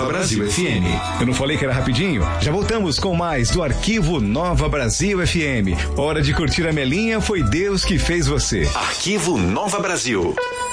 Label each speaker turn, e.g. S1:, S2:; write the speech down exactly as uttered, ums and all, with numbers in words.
S1: Brasil F M.
S2: Eu não falei que era rapidinho? Já voltamos com mais do Arquivo Nova Brasil F M. Hora de curtir a melinha, foi Deus que fez você.
S1: Arquivo Nova Brasil.